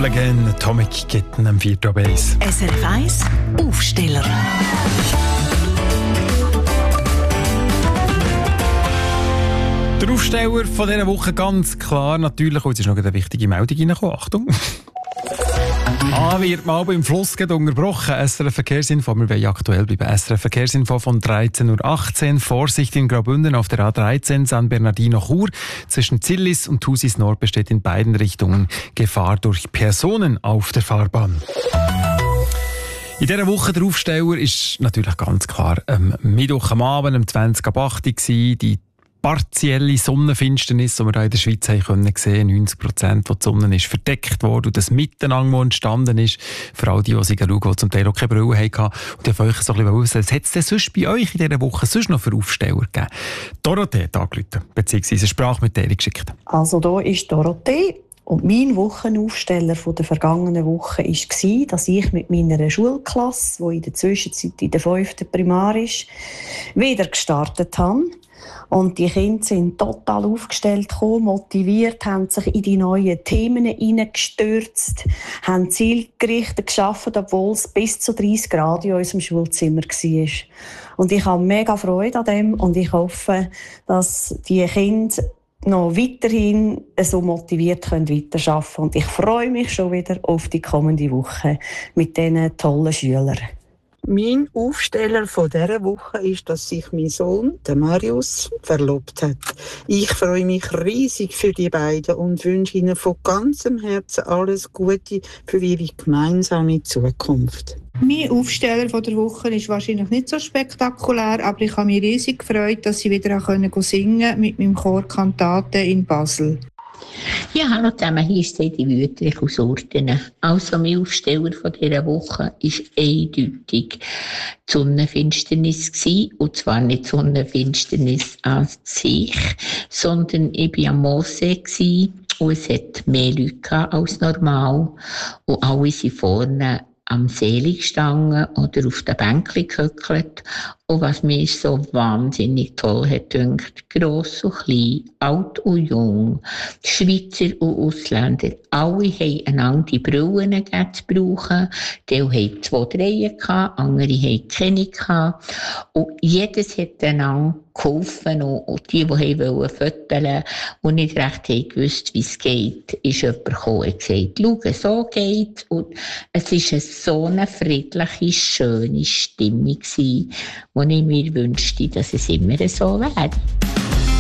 Again, Atomic Kitten am 4. Base. SRF 1 Aufsteller. Der Aufsteller von dieser Woche ganz klar natürlich, und jetzt ist noch eine wichtige Meldung reingekommen. Achtung! Wird mal beim Fluss unterbrochen. SRF Verkehrsinfo. Wir wollen aktuell bleiben. SRF Verkehrsinfo von 13.18 Uhr. Vorsicht in Graubünden auf der A13 San Bernardino-Chur. Zwischen Zillis und Thusis Nord besteht in beiden Richtungen Gefahr durch Personen auf der Fahrbahn. In dieser Woche der Aufsteller ist natürlich ganz klar Mittwoch am Abend um 20.08 Uhr die partielle Sonnenfinsternis, die wir hier in der Schweiz haben können sehen, 90%, wo die Sonne ist verdeckt worden und das Miteinander, das entstanden ist, für all die schauen, die zum Teil auch keine Brille hatten. Und ich wollte euch so ein bisschen wissen, was hat es denn sonst bei euch in dieser Woche sonst noch für Aufsteller gegeben? Dorothee hat angerufen, beziehungsweise eine Sprachmitteilung geschickt. Also da ist Dorothee. Und mein Wochenaufsteller von der vergangenen Woche war, dass ich mit meiner Schulklasse, die in der Zwischenzeit in der 5. Primar ist, wieder gestartet habe. Und die Kinder sind total aufgestellt gekommen, motiviert, haben sich in die neuen Themen hineingestürzt, haben zielgerichtet gearbeitet, obwohl es bis zu 30 Grad in unserem Schulzimmer war. Und ich habe mega Freude an dem und ich hoffe, dass die Kinder noch weiterhin so motiviert weiterarbeiten können. Und ich freue mich schon wieder auf die kommende Woche mit diesen tollen Schülern. Mein Aufsteller von dieser Woche ist, dass sich mein Sohn, der Marius, verlobt hat. Ich freue mich riesig für die beiden und wünsche ihnen von ganzem Herzen alles Gute für ihre gemeinsame Zukunft. Mein Aufsteller von der Woche ist wahrscheinlich nicht so spektakulär, aber ich habe mich riesig gefreut, dass ich wieder singen konnte mit meinem Chor Kantate in Basel. Ja, hallo zusammen, hier ist Heidi Wüthrich aus Urten. Also mein Aufsteller von dieser Woche war eindeutig die Sonnenfinsternis gewesen. Und zwar nicht die Sonnenfinsternis an sich, sondern ich war am Moorsee und es hat mehr Leute als normal. Und alle sind vorne am See gestanden oder auf den Bänkchen gehöckelt. Und was mir so wahnsinnig toll hat gedacht, gross und klein, alt und jung, Schweizer und Ausländer, alle haben einander die Brillen zu brauchen. Die hatten 2, 3 gehabt, andere hatten keine gehabt. Und jedes hat einander geholfen. Und die wollten fotografieren und nicht recht haben gewusst, wie es geht, ist jemand gekommen und gesagt, schau, so geht's. Und es war so eine friedliche, schöne Stimmung, wo ich mir wünschte, dass es immer so wäre.